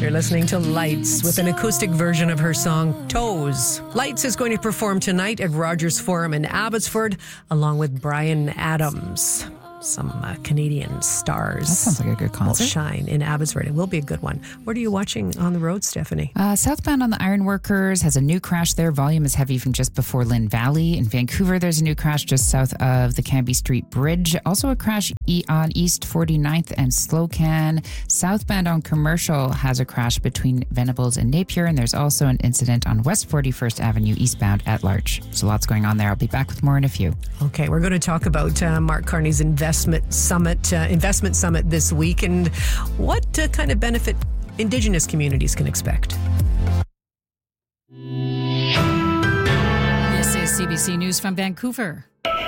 You're listening to Lights with an acoustic version of her song, Toes. Lights is going to perform tonight at Rogers Forum in Abbotsford, along with Bryan Adams. Some Canadian stars. That sounds like a good concert. Will shine in Abbotsford. It will be a good one. What are you watching on the road, Stephanie? Southbound on the Ironworkers has a new crash there. Volume is heavy from just before Lynn Valley. In Vancouver, there's a new crash just south of the Cambie Street Bridge. Also a crash on East 49th and Slocan. Southbound on Commercial has a crash between Venables and Napier. And there's also an incident on West 41st Avenue eastbound at Larch. So lots going on there. I'll be back with more in a few. Okay, we're going to talk about Mark Carney's investment summit this week and what kind of benefit Indigenous communities can expect. This is CBC News from Vancouver.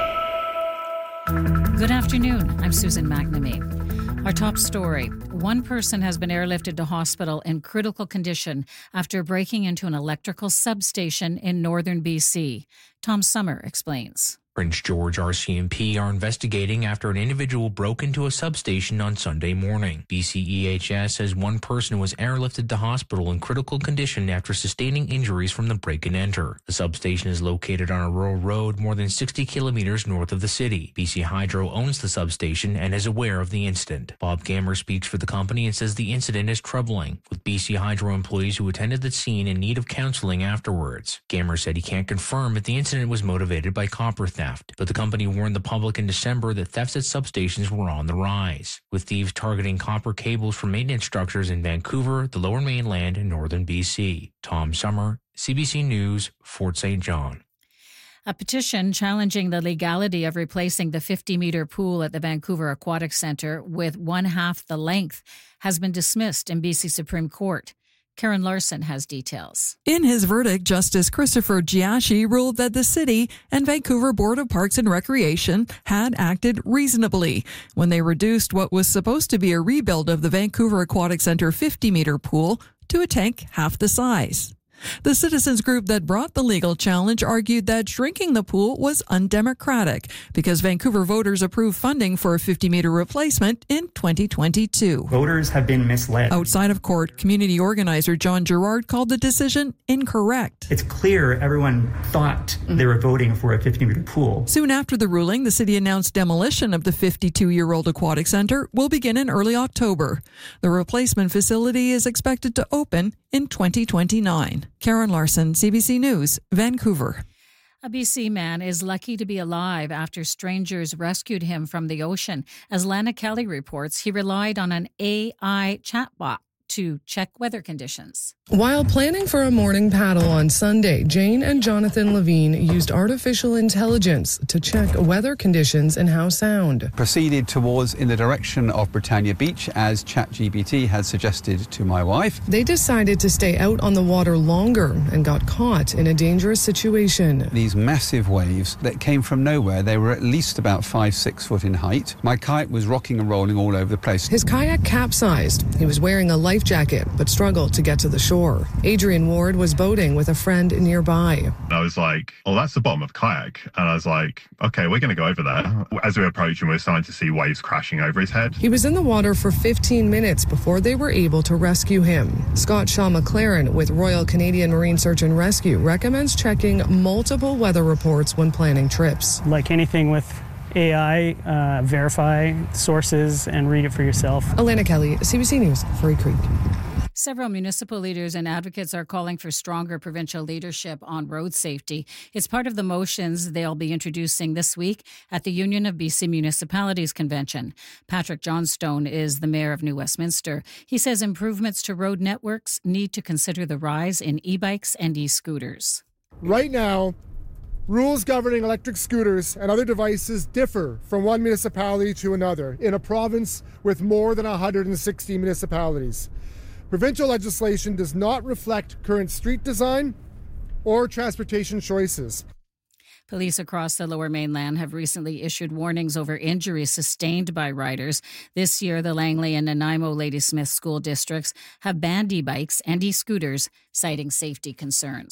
Good afternoon. I'm Susan McNamee. Our top story. One person has been airlifted to hospital in critical condition after breaking into an electrical substation in northern BC. Tom Summer explains. Prince George RCMP are investigating after an individual broke into a substation on Sunday morning. BCEHS says one person was airlifted to hospital in critical condition after sustaining injuries from the break-and-enter. The substation is located on a rural road more than 60 kilometers north of the city. BC Hydro owns the substation and is aware of the incident. Bob Gammer speaks for the company and says the incident is troubling, with BC Hydro employees who attended the scene in need of counseling afterwards. Gammer said he can't confirm if the incident was motivated by copper theft, but the company warned the public in December that thefts at substations were on the rise, with thieves targeting copper cables from maintenance structures in Vancouver, the Lower Mainland, and northern BC. Tom Summer, CBC News, Fort St. John. A petition challenging the legality of replacing the 50-meter pool at the Vancouver Aquatic Centre with one-half the length has been dismissed in BC Supreme Court. Karen Larson has details. In his verdict, Justice Christopher Giasci ruled that the city and Vancouver Board of Parks and Recreation had acted reasonably when they reduced what was supposed to be a rebuild of the Vancouver Aquatic Centre 50-meter pool to a tank half the size. The citizens group that brought the legal challenge argued that shrinking the pool was undemocratic because Vancouver voters approved funding for a 50-meter replacement in 2022. Voters have been misled. Outside of court, community organizer John Gerard called the decision incorrect. It's clear everyone thought they were voting for a 50-meter pool. Soon after the ruling, the city announced demolition of the 52-year-old aquatic center will begin in early October. The replacement facility is expected to open in 2029. Karen Larson, CBC News, Vancouver. A BC man is lucky to be alive after strangers rescued him from the ocean. As Lana Kelly reports, he relied on an AI chatbot to check weather conditions. While planning for a morning paddle on Sunday, Jane and Jonathan Levine used artificial intelligence to check weather conditions in Howe Sound. Proceeded towards in the direction of Britannia Beach, as ChatGPT had suggested to my wife. They decided to stay out on the water longer and got caught in a dangerous situation. These massive waves that came from nowhere, they were at least about 5-6 foot in height. My kite was rocking and rolling all over the place. His kayak capsized. He was wearing a life jacket but struggled to get to the shore. Adrian Ward was boating with a friend nearby. I was like, oh, that's the bottom of the kayak. And I was like, okay, we're going to go over there. As we were approaching, we were starting to see waves crashing over his head. He was in the water for 15 minutes before they were able to rescue him. Scott Shaw McLaren with Royal Canadian Marine Search and Rescue recommends checking multiple weather reports when planning trips. Like anything with AI, verify sources and read it for yourself. Alana Kelly, CBC News, Furry Creek. Several municipal leaders and advocates are calling for stronger provincial leadership on road safety. It's part of the motions they'll be introducing this week at the Union of BC Municipalities Convention. Patrick Johnstone is the mayor of New Westminster. He says improvements to road networks need to consider the rise in e-bikes and e-scooters. Right now, rules governing electric scooters and other devices differ from one municipality to another in a province with more than 160 municipalities. Provincial legislation does not reflect current street design or transportation choices. Police across the Lower Mainland have recently issued warnings over injuries sustained by riders. This year, the Langley and Nanaimo Ladysmith school districts have banned e-bikes and e-scooters, citing safety concerns.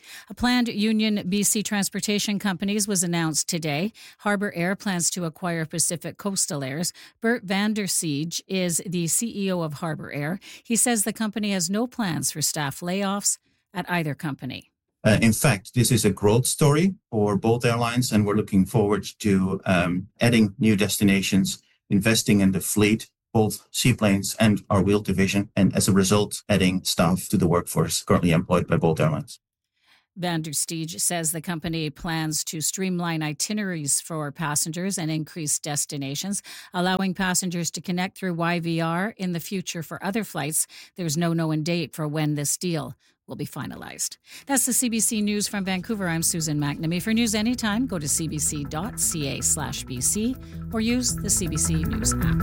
A planned Union BC Transportation Companies was announced today. Harbour Air plans to acquire Pacific Coastal Airs. Bert Vandersiege is the CEO of Harbour Air. He says the company has no plans for staff layoffs at either company. In fact, this is a growth story for both airlines, and we're looking forward to adding new destinations, investing in the fleet, both seaplanes and our wheel division, and as a result, adding staff to the workforce currently employed by both airlines. Vandersteege says the company plans to streamline itineraries for passengers and increase destinations, allowing passengers to connect through YVR in the future for other flights. There's no known date for when this deal will be finalized. That's the CBC News from Vancouver. I'm Susan McNamee. For news anytime, go to cbc.ca/BC or use the CBC News app.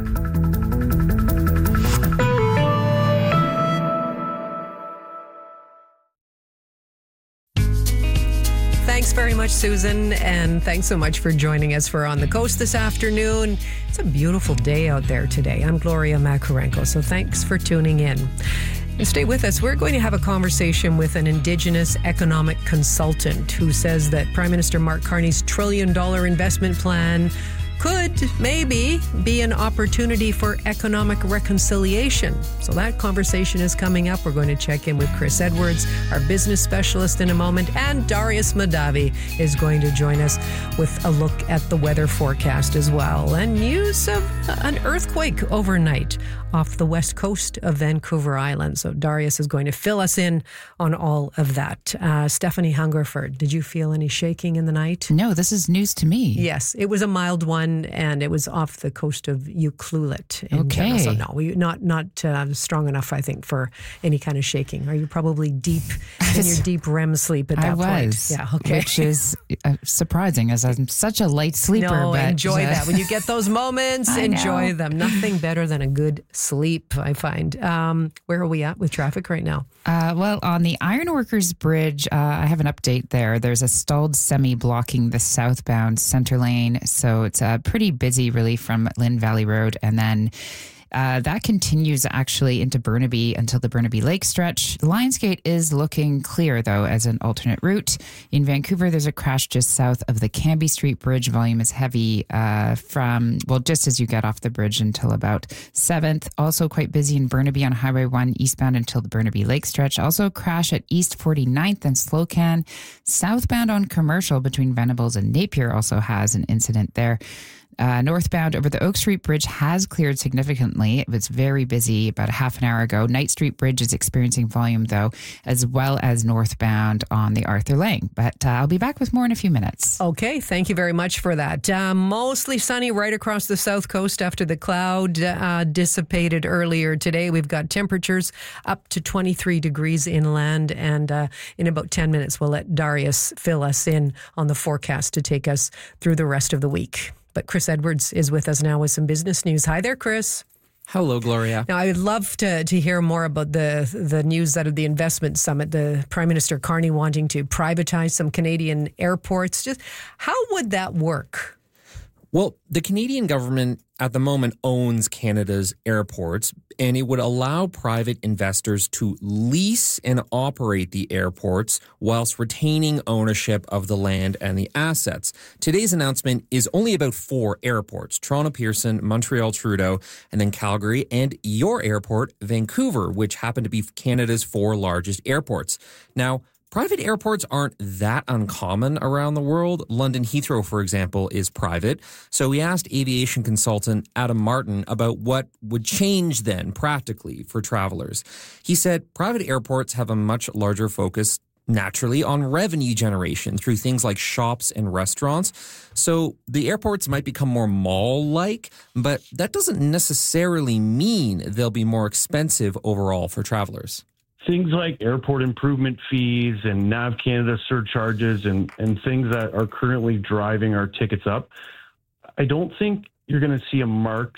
Thanks very much, Susan, and thanks so much for joining us for On the Coast this afternoon. It's a beautiful day out there today. I'm Gloria Makarenko, so thanks for tuning in. And stay with us. We're going to have a conversation with an Indigenous economic consultant who says that Prime Minister Mark Carney's $1 trillion investment plan could maybe be an opportunity for economic reconciliation. So that conversation is coming up. We're going to check in with Chris Edwards, our business specialist, in a moment. And Darius Madavi is going to join us with a look at the weather forecast as well. And news of an earthquake overnight off the west coast of Vancouver Island. So Darius is going to fill us in on all of that. Stephanie Hungerford, did you feel any shaking in the night? No, this is news to me. Yes, it was a mild one, and it was off the coast of Ucluelet. Okay. So no, not strong enough, I think, for any kind of shaking. Are you probably deep in your deep REM sleep at that point? I was. Yeah, okay. Which is surprising, as I'm such a light sleeper. No, but enjoy that. When you get those moments, enjoy them. Nothing better than a good sleep, I find. Where are we at with traffic right now? Well, on the Ironworkers Bridge, I have an update there. There's a stalled semi blocking the southbound center lane. So it's pretty busy, really, from Lynn Valley Road. And then that continues actually into Burnaby until the Burnaby Lake stretch. The Lionsgate is looking clear, though, as an alternate route. In Vancouver, there's a crash just south of the Cambie Street Bridge. Volume is heavy just as you get off the bridge until about 7th. Also quite busy in Burnaby on Highway 1 eastbound until the Burnaby Lake stretch. Also a crash at East 49th and Slocan. Southbound on Commercial between Venables and Napier also has an incident there. Northbound over the Oak Street Bridge has cleared significantly. It was very busy about a half an hour ago. Knight Street Bridge is experiencing volume, though, as well as northbound on the Arthur Lang. But I'll be back with more in a few minutes. Okay, thank you very much for that. Mostly sunny right across the south coast after the cloud dissipated earlier today. We've got temperatures up to 23 degrees inland, and in about 10 minutes, we'll let Darius fill us in on the forecast to take us through the rest of the week. But Chris Edwards is with us now with some business news. Hi there, Chris. Hello, Gloria. Now, I would love to hear more about the news out of the investment summit, the Prime Minister Carney wanting to privatize some Canadian airports. Just how would that work? Well, the Canadian government at the moment owns Canada's airports, and it would allow private investors to lease and operate the airports whilst retaining ownership of the land and the assets. Today's announcement is only about 4 airports: Toronto Pearson, Montreal Trudeau, and then Calgary, and your airport, Vancouver, which happen to be Canada's 4 largest airports. Now, private airports aren't that uncommon around the world. London Heathrow, for example, is private. So we asked aviation consultant Adam Martin about what would change then practically for travelers. He said private airports have a much larger focus naturally on revenue generation through things like shops and restaurants. So the airports might become more mall-like, but that doesn't necessarily mean they'll be more expensive overall for travelers. Things like airport improvement fees and NAV Canada surcharges and things that are currently driving our tickets up, I don't think you're going to see a marked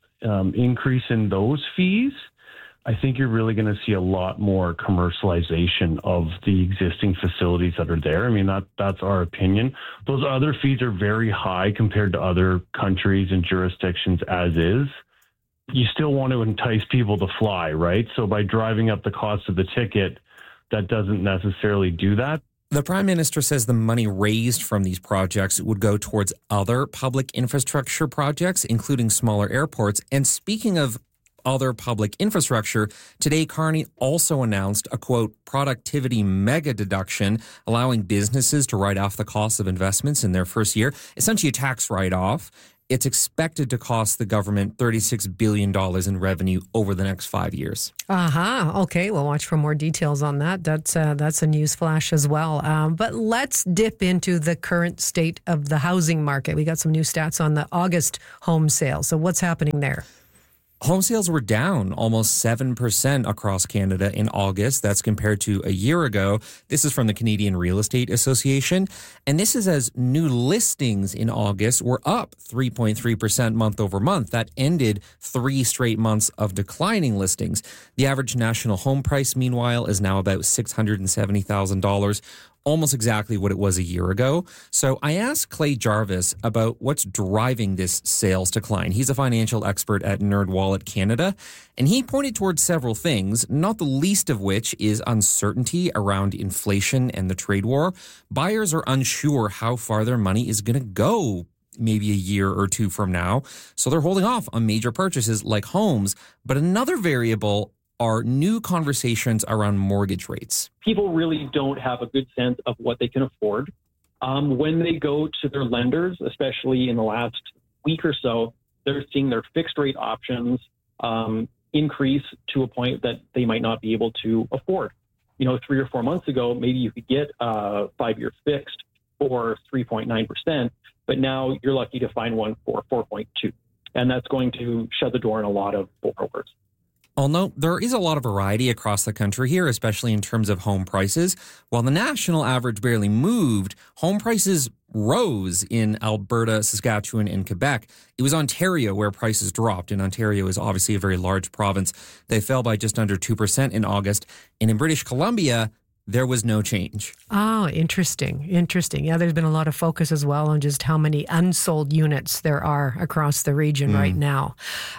increase in those fees. I think you're really going to see a lot more commercialization of the existing facilities that are there. I mean, that's our opinion. Those other fees are very high compared to other countries and jurisdictions as is. You still want to entice people to fly, right? So by driving up the cost of the ticket, that doesn't necessarily do that. The Prime Minister says the money raised from these projects would go towards other public infrastructure projects, including smaller airports. And speaking of other public infrastructure, today Carney also announced a, quote, productivity mega deduction, allowing businesses to write off the cost of investments in their first year, essentially a tax write-off. It's expected to cost the government $36 billion in revenue over the next 5 years. Okay, we'll watch for more details on that. That's a news flash as well. But let's dip into the current state of the housing market. We got some new stats on the August home sales. So what's happening there? Home sales were down almost 7% across Canada in August. That's compared to a year ago. This is from the Canadian Real Estate Association. And this is as new listings in August were up 3.3% month over month. That ended 3 straight months of declining listings. The average national home price, meanwhile, is now about $670,000. Almost exactly what it was a year ago. So I asked Clay Jarvis about what's driving this sales decline. He's a financial expert at NerdWallet Canada, and he pointed towards several things, not the least of which is uncertainty around inflation and the trade war. Buyers are unsure how far their money is going to go maybe a year or two from now, so they're holding off on major purchases like homes. But another variable are new conversations around mortgage rates. People really don't have a good sense of what they can afford. When they go to their lenders, especially in the last week or so, they're seeing their fixed rate options increase to a point that they might not be able to afford. 3 or 4 months ago, maybe you could get a 5-year fixed for 3.9%, but now you're lucky to find one for 4.2%. And that's going to shut the door on a lot of borrowers. Although there is a lot of variety across the country here, especially in terms of home prices. While the national average barely moved, home prices rose in Alberta, Saskatchewan, and Quebec. It was Ontario where prices dropped, and Ontario is obviously a very large province. They fell by just under 2% in August. And in British Columbia, there was no change. Oh, interesting. Yeah, there's been a lot of focus as well on just how many unsold units there are across the region right now.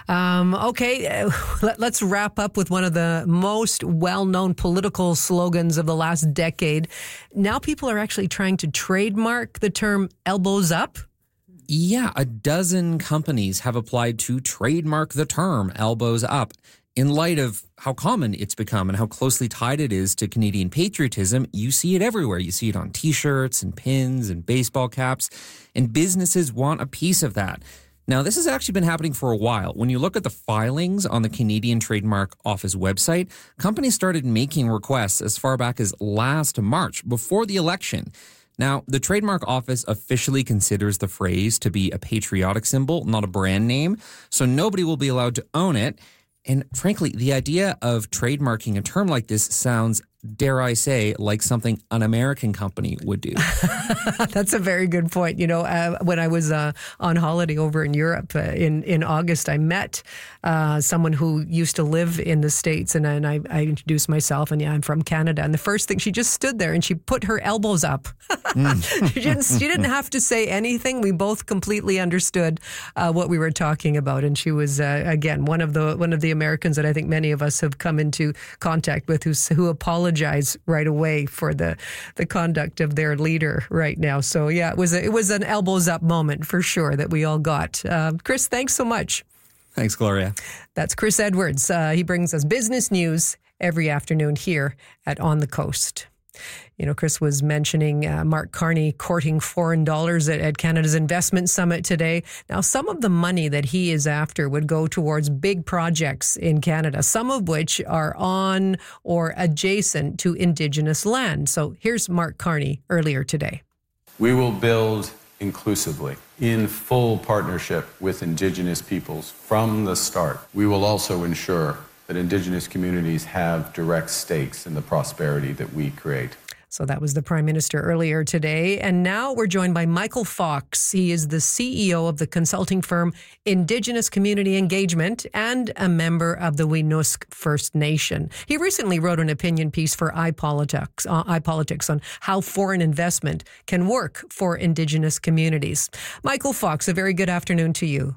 Let's wrap up with one of the most well-known political slogans of the last decade. Now people are actually trying to trademark the term elbows up. Yeah, a dozen companies have applied to trademark the term elbows up. In light of how common it's become and how closely tied it is to Canadian patriotism, you see it everywhere. You see it on T-shirts and pins and baseball caps, and businesses want a piece of that. Now, this has actually been happening for a while. When you look at the filings on the Canadian Trademark Office website, companies started making requests as far back as last March, before the election. Now, the Trademark Office officially considers the phrase to be a patriotic symbol, not a brand name, so nobody will be allowed to own it. And frankly, the idea of trademarking a term like this sounds, dare I say, like something an American company would do. That's a very good point. When I was on holiday over in Europe in August, I met someone who used to live in the States, and I introduced myself, and I'm from Canada. And the first thing, she just stood there and she put her elbows up. She didn't have to say anything. We both completely understood what we were talking about. And she was, again, one of the Americans that I think many of us have come into contact with who apologized right away for the conduct of their leader right now. So yeah, it was an elbows up moment for sure that we all got. Chris, thanks so much. Thanks, Gloria. That's Chris Edwards. He brings us business news every afternoon here at On the Coast. Chris was mentioning Mark Carney courting foreign dollars at Canada's Investment Summit today. Now, some of the money that he is after would go towards big projects in Canada, some of which are on or adjacent to Indigenous land. So here's Mark Carney earlier today. We will build inclusively, in full partnership with Indigenous peoples from the start. We will also ensure that Indigenous communities have direct stakes in the prosperity that we create. So that was the Prime Minister earlier today. And now we're joined by Michael Fox. He is the CEO of the consulting firm Indigenous Community Engagement and a member of the Weenusk First Nation. He recently wrote an opinion piece for iPolitics on how foreign investment can work for Indigenous communities. Michael Fox, a very good afternoon to you.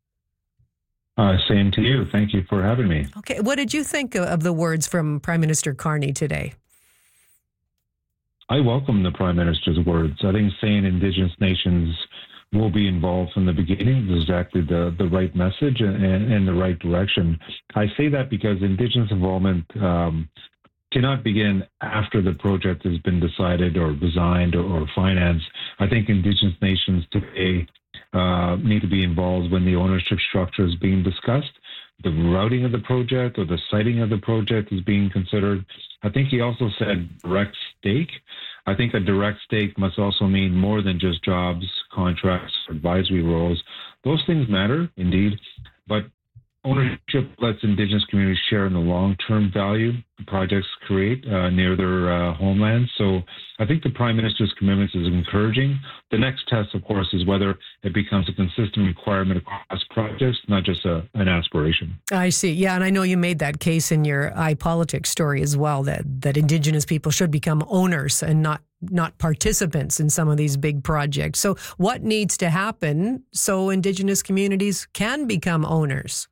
Same to you. Thank you for having me. Okay. What did you think of the words from Prime Minister Carney today? I welcome the Prime Minister's words. I think saying Indigenous nations will be involved from the beginning is exactly the right message and the right direction. I say that because Indigenous involvement cannot begin after the project has been decided or designed or financed. I think Indigenous nations today need to be involved when the ownership structure is being discussed, the routing of the project or the siting of the project is being considered. I think he also said direct stake. I think a direct stake must also mean more than just jobs, contracts, advisory roles. Those things matter, indeed, but ownership lets Indigenous communities share in the long-term value the projects create near their homelands. So I think the Prime Minister's commitments is encouraging. The next test, of course, is whether it becomes a consistent requirement across projects, not just an aspiration. I see. Yeah, and I know you made that case in your iPolitics story as well, that Indigenous people should become owners and not participants in some of these big projects. So what needs to happen so Indigenous communities can become owners?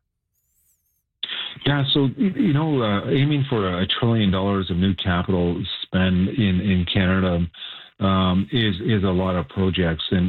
Yeah, so, aiming for $1 trillion of new capital spend in Canada is a lot of projects, and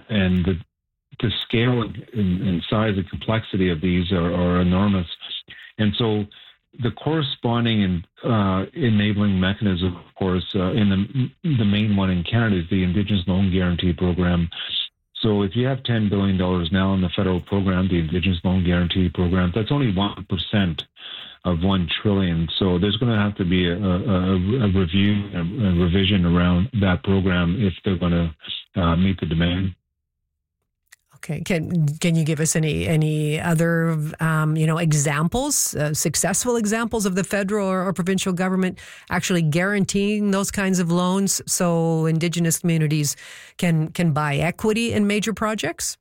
the scale and size and complexity of these are enormous. And so the corresponding and enabling mechanism, of course, in the main one in Canada is the Indigenous Loan Guarantee Program. So if you have $10 billion now in the federal program, the Indigenous Loan Guarantee Program, that's only 1% of $1 trillion. So there's going to have to be a review and revision around that program if they're going to meet the demand. Okay, can you give us any other examples, successful examples of the federal or provincial government actually guaranteeing those kinds of loans so Indigenous communities can buy equity in major projects?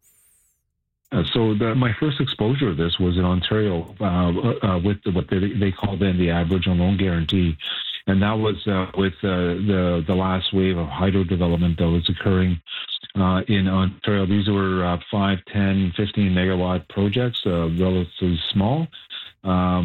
My first exposure to this was in Ontario with what they call then the Aboriginal Loan Guarantee. And that was with the last wave of hydro development that was occurring in Ontario. These were 5, 10, 15 megawatt projects, relatively small. I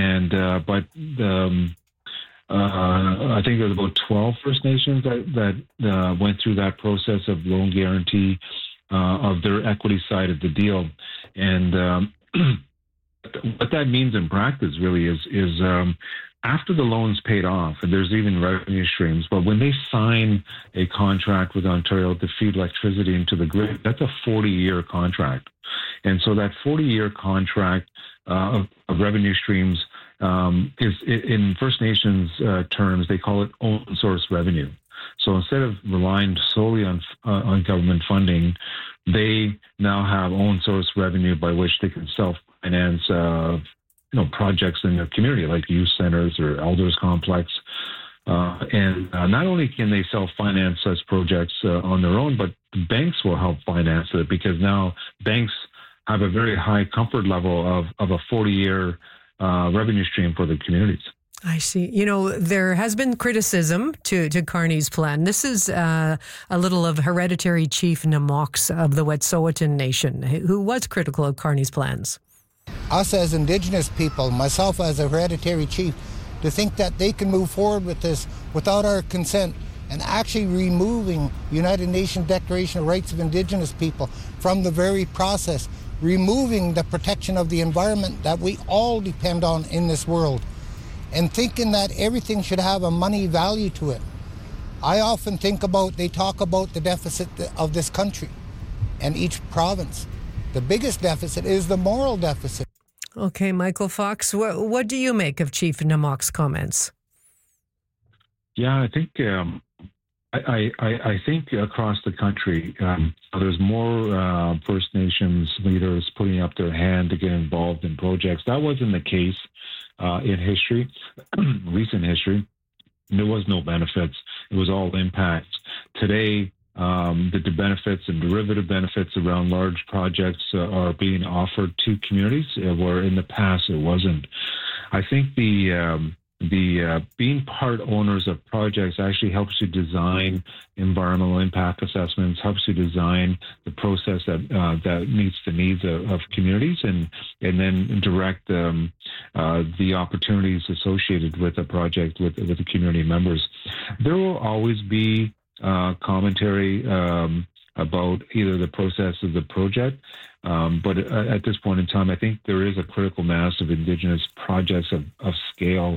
think there was about 12 First Nations that went through that process of loan guarantee of their equity side of the deal. And what that means in practice really is after the loan's paid off, and there's even revenue streams, but when they sign a contract with Ontario to feed electricity into the grid, that's a 40-year contract. And so that 40-year contract of revenue streams is, in First Nations terms, they call it own source revenue. So instead of relying solely on government funding, they now have own source revenue by which they can self-finance projects in their community, like youth centers or elders complex. And not only can they self-finance such projects on their own, but banks will help finance it, because now banks have a very high comfort level of a 40-year revenue stream for the communities. I see. There has been criticism to Carney's plan. This is a little of hereditary Chief Na'Moks of the Wet'suwet'en Nation, who was critical of Carney's plans. Us as Indigenous people, myself as a hereditary chief, to think that they can move forward with this without our consent and actually removing United Nations Declaration of Rights of Indigenous People from the very process, removing the protection of the environment that we all depend on in this world, and thinking that everything should have a money value to it. I often think they talk about the deficit of this country and each province. The biggest deficit is the moral deficit. Okay, Michael Fox, what do you make of Chief Na'Mok's comments? Yeah, I think I think across the country there's more First Nations leaders putting up their hand to get involved in projects. That wasn't the case in history, recent history. There was no benefits. It was all impacts. Today, the benefits and derivative benefits around large projects are being offered to communities, where in the past it wasn't. I think the being part owners of projects actually helps you design environmental impact assessments, helps you design the process that meets the needs of communities, and then direct the opportunities associated with a project with the community members. There will always be commentary about either the process of the project, but at this point in time, I think there is a critical mass of Indigenous projects of scale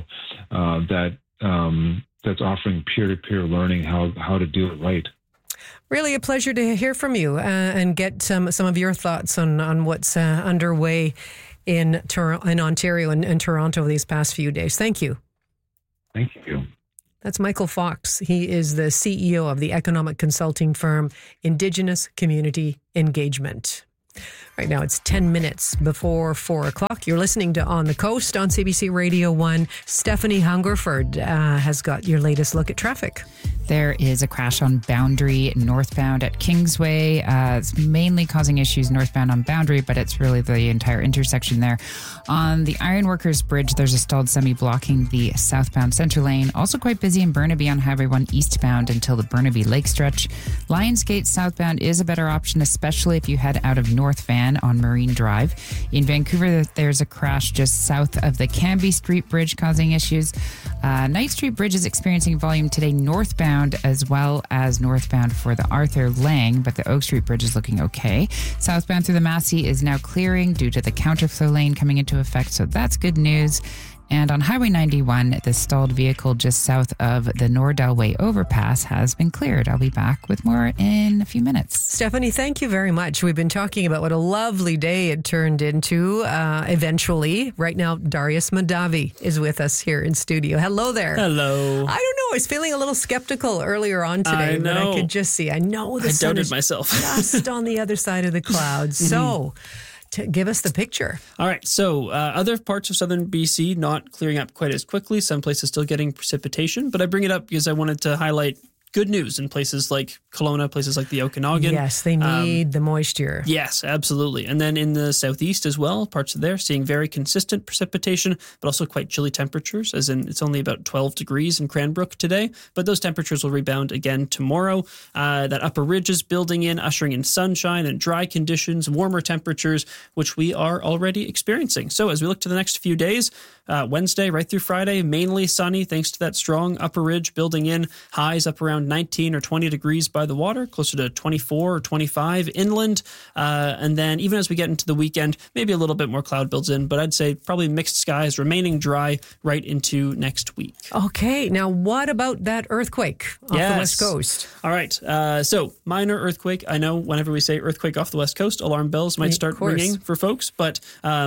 that's offering peer-to-peer learning how to do it right. Really a pleasure to hear from you and get some of your thoughts on what's underway in Ontario and Toronto these past few days. Thank you. Thank you. That's Michael Fox. He is the CEO of the economic consulting firm Indigenous Community Engagement. Right now it's 10 minutes before 4 o'clock. You're listening to On the Coast on CBC Radio 1. Stephanie Hungerford has got your latest look at traffic. There is a crash on Boundary northbound at Kingsway. It's mainly causing issues northbound on Boundary, but it's really the entire intersection there. On the Ironworkers Bridge, there's a stalled semi blocking the southbound center lane. Also quite busy in Burnaby on Highway 1 eastbound until the Burnaby Lake stretch. Lionsgate southbound is a better option, especially if you head out of North Van on Marine Drive. In Vancouver, there's a crash just south of the Cambie Street Bridge causing issues. Knight Street Bridge is experiencing volume today northbound as well as northbound for the Arthur Lang, but the Oak Street Bridge is looking okay. Southbound through the Massey is now clearing due to the counterflow lane coming into effect, so that's good news. And on Highway 91, the stalled vehicle just south of the Nordelway overpass has been cleared. I'll be back with more in a few minutes. Stephanie, thank you very much. We've been talking about what a lovely day it turned into eventually. Right now, Darius Mahdavi is with us here in studio. Hello there. Hello. I don't know. I was feeling a little skeptical earlier on today, but I could just see. I know the sun is myself. just on the other side of the clouds. So give us the picture. All right. So other parts of southern BC not clearing up quite as quickly. Some places still getting precipitation. But I bring it up because I wanted to highlight good news in places like Kelowna, places like the Okanagan. Yes, they need the moisture. Yes, absolutely. And then in the southeast as well, parts of there seeing very consistent precipitation, but also quite chilly temperatures, as in it's only about 12 degrees in Cranbrook today. But those temperatures will rebound again tomorrow. That upper ridge is building in, ushering in sunshine and dry conditions, warmer temperatures, which we are already experiencing. So as we look to the next few days, Wednesday right through Friday, mainly sunny thanks to that strong upper ridge building in, highs up around 19 or 20 degrees by the water, closer to 24 or 25 inland. And then even as we get into the weekend, maybe a little bit more cloud builds in, but I'd say probably mixed skies remaining dry right into next week. Okay. Now, what about that earthquake off the West Coast? All right. So minor earthquake. I know whenever we say earthquake off the West Coast, alarm bells might start ringing for folks, but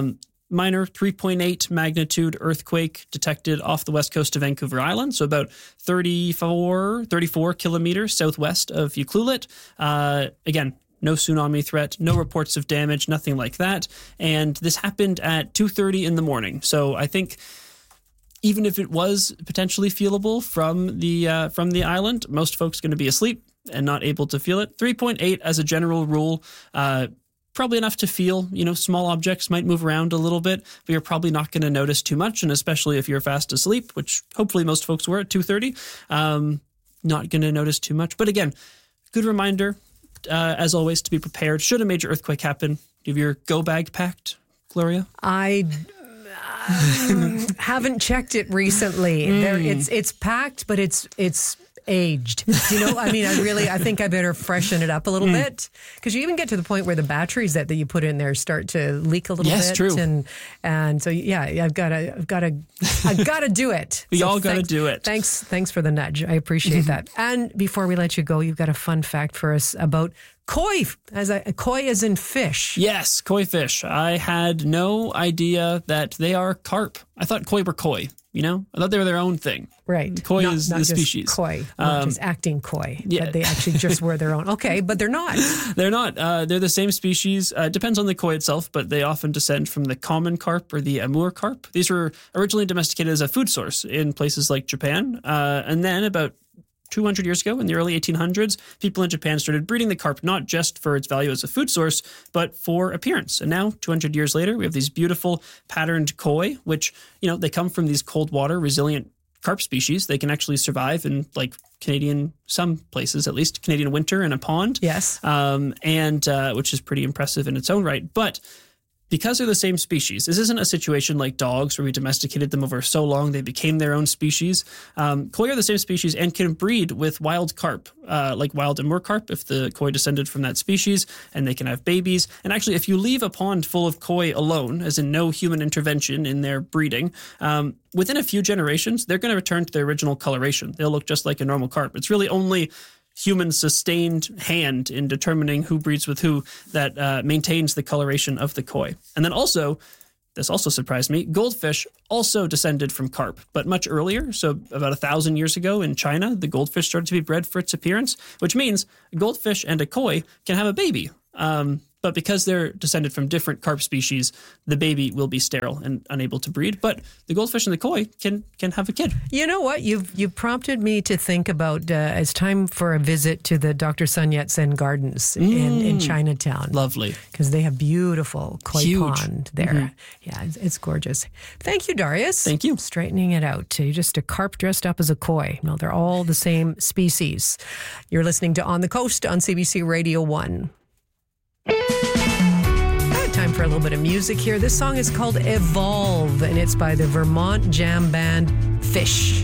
minor 3.8 magnitude earthquake detected off the west coast of Vancouver Island, so about 34 kilometers southwest of Ucluelet. Again, no tsunami threat, no reports of damage, nothing like that. And this happened at 2:30 in the morning. So I think even if it was potentially feelable from the island, most folks going to be asleep and not able to feel it. 3.8 as a general rule. Probably enough to feel, small objects might move around a little bit, but you're probably not going to notice too much. And especially if you're fast asleep, which hopefully most folks were at 2:30, not going to notice too much. But again, good reminder, as always, to be prepared. Should a major earthquake happen, do you have your go bag packed, Gloria? I haven't checked it recently. It's packed, but it's aged. I think I better freshen it up a little bit, because you even get to the point where the batteries that you put in there start to leak a little bit. Yes, true. And so I've got to do it. We all got to do it. Thanks for the nudge. I appreciate that. And before we let you go, you've got a fun fact for us about koi, koi as in fish. Yes, koi fish. I had no idea that they are carp. I thought koi were koi. I thought they were their own thing. Right. Koi is the species. Koi, not just acting coy. Yeah. But they actually just were their own. Okay, but they're not. They're not. They're the same species. It depends on the koi itself, but they often descend from the common carp or the Amur carp. These were originally domesticated as a food source in places like Japan. And then about 200 years ago, in the early 1800s, people in Japan started breeding the carp not just for its value as a food source, but for appearance. And now, 200 years later, we have these beautiful patterned koi, which, they come from these cold water resilient carp species. They can actually survive in some places at least, Canadian winter in a pond. Yes. And which is pretty impressive in its own right. But because they're the same species, this isn't a situation like dogs where we domesticated them over so long they became their own species. Koi are the same species and can breed with wild carp, like wild Amur carp, if the koi descended from that species, and they can have babies. And actually, if you leave a pond full of koi alone, as in no human intervention in their breeding, within a few generations, they're going to return to their original coloration. They'll look just like a normal carp. It's really only human sustained hand in determining who breeds with who that maintains the coloration of the koi. And then also, this also surprised me, goldfish also descended from carp, but much earlier. So about 1,000 years ago in China, the goldfish started to be bred for its appearance, which means a goldfish and a koi can have a baby. But because they're descended from different carp species, the baby will be sterile and unable to breed. But the goldfish and the koi can have a kid. You know what? You've prompted me to think about it's time for a visit to the Dr. Sun Yat-sen Gardens in Chinatown. Lovely. Because they have beautiful koi pond there. Mm-hmm. Yeah, it's gorgeous. Thank you, Darius. Thank you. Straightening it out. You're just a carp dressed up as a koi. No, they're all the same species. You're listening to On the Coast on CBC Radio 1. Time for a little bit of music here. This song is called Evolve, and it's by the Vermont jam band Fish.